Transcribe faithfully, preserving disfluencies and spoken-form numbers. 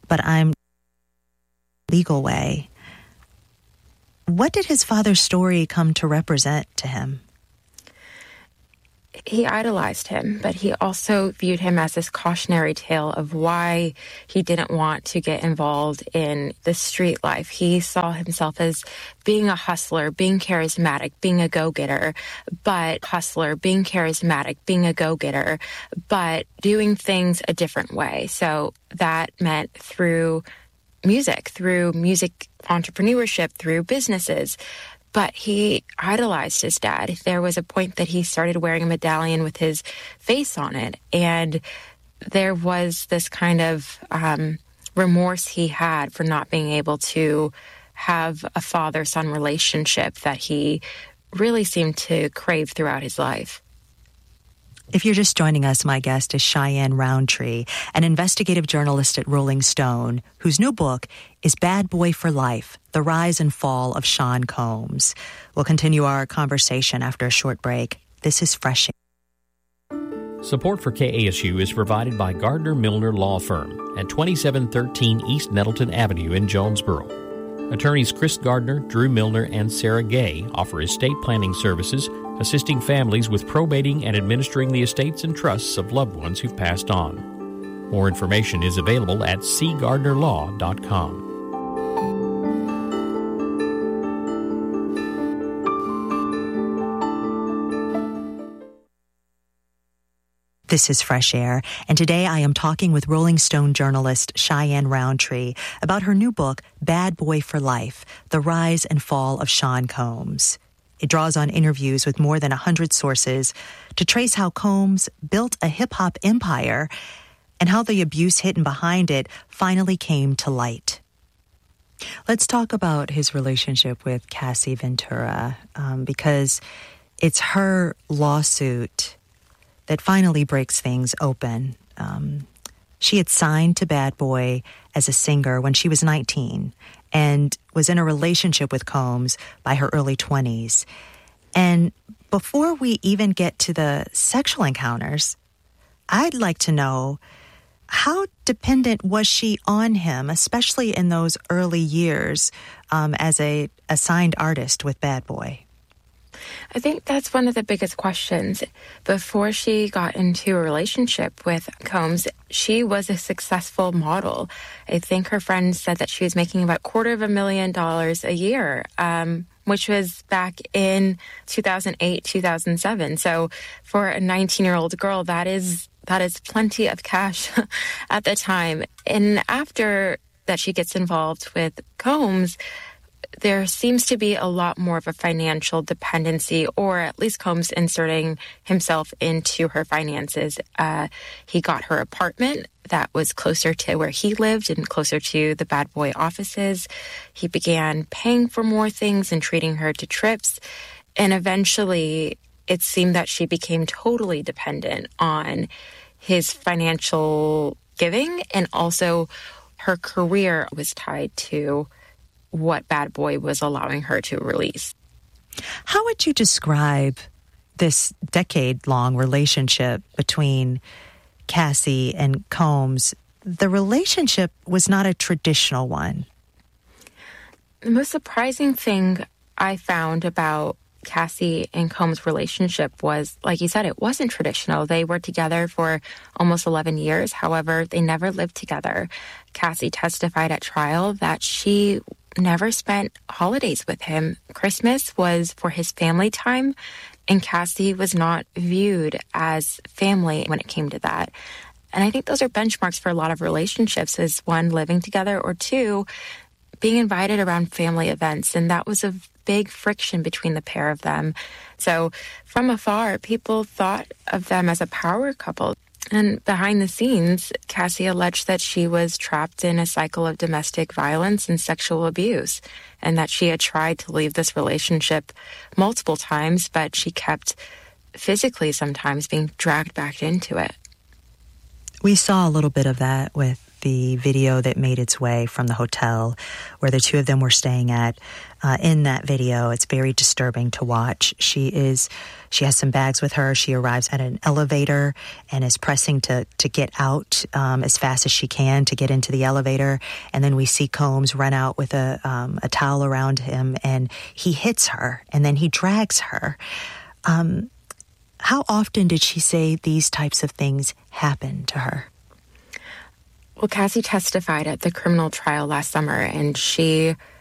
but I'm legal way. What did his father's story come to represent to him? He idolized him, but he also viewed him as this cautionary tale of why he didn't want to get involved in the street life. He saw himself as being a hustler, being charismatic, being a go-getter, but hustler, being charismatic, being a go-getter, but doing things a different way. So that meant through music, through music entrepreneurship, through businesses. But he idolized his dad. There was a point that he started wearing a medallion with his face on it. And there was this kind of um, remorse he had for not being able to have a father-son relationship that he really seemed to crave throughout his life. If you're just joining us, my guest is Cheyenne Rountree, an investigative journalist at Rolling Stone, whose new book is Bad Boy for Life, The Rise and Fall of Sean Combs. We'll continue our conversation after a short break. This is Fresh Air. Support for K A S U is provided by Gardner Milner Law Firm at twenty-seven thirteen East Nettleton Avenue in Jonesboro. Attorneys Chris Gardner, Drew Milner, and Sarah Gay offer estate planning services, assisting families with probating and administering the estates and trusts of loved ones who've passed on. More information is available at c gardner law dot com. This is Fresh Air, and today I am talking with Rolling Stone journalist Cheyenne Rountree about her new book, Bad Boy for Life, The Rise and Fall of Sean Combs. It draws on interviews with more than one hundred sources to trace how Combs built a hip-hop empire and how the abuse hidden behind it finally came to light. Let's talk about his relationship with Cassie Ventura, um, because it's her lawsuit that finally breaks things open. Um, she had signed to Bad Boy as a singer when she was nineteen and was in a relationship with Combs by her early twenties. And before we even get to the sexual encounters, I'd like to know, how dependent was she on him, especially in those early years um, as a, a signed artist with Bad Boy? I think that's one of the biggest questions. Before she got into a relationship with Combs, she was a successful model. I think her friends said that she was making about a quarter of a million dollars a year, um, which was back in two thousand eight, two thousand seven. So for a nineteen-year-old girl, that is that is plenty of cash at the time. And after that she gets involved with Combs, there seems to be a lot more of a financial dependency, or at least Combs inserting himself into her finances. Uh, he got her apartment that was closer to where he lived and closer to the Bad Boy offices. He began paying for more things and treating her to trips. And eventually, it seemed that she became totally dependent on his financial giving, and also her career was tied to what Bad Boy was allowing her to release. How would you describe this decade-long relationship between Cassie and Combs? The relationship was not a traditional one. The most surprising thing I found about Cassie and Combs' relationship was, like you said, it wasn't traditional. They were together for almost eleven years. However, they never lived together. Cassie testified at trial that she never spent holidays with him. Christmas was for his family time, and Cassie was not viewed as family when it came to that. And I think those are benchmarks for a lot of relationships, is one, living together, or two, being invited around family events. And that was a big friction between the pair of them. So from afar, people thought of them as a power couple. And behind the scenes, Cassie alleged that she was trapped in a cycle of domestic violence and sexual abuse, and that she had tried to leave this relationship multiple times, but she kept physically sometimes being dragged back into it. We saw a little bit of that with the video that made its way from the hotel where the two of them were staying at. Uh, in that video, it's very disturbing to watch. She is, she has some bags with her. She arrives at an elevator and is pressing to, to get out um, as fast as she can to get into the elevator. And then we see Combs run out with a, um, a towel around him, and he hits her, and then he drags her. Um, how often did she say these types of things happen to her? Well, Cassie testified at the criminal trial last summer, and she